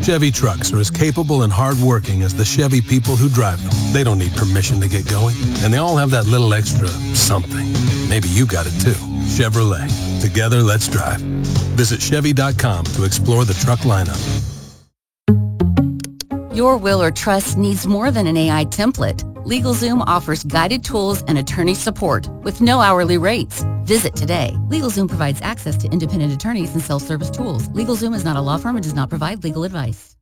Chevy trucks are as capable and hardworking as the Chevy people who drive them. They don't need permission to get going, and they all have that little extra something. Maybe you got it too. Chevrolet. Together, let's drive. Visit Chevy.com to explore the truck lineup. Your will or trust needs more than an AI template. LegalZoom offers guided tools and attorney support with no hourly rates. Visit today. LegalZoom provides access to independent attorneys and self-service tools. LegalZoom is not a law firm and does not provide legal advice.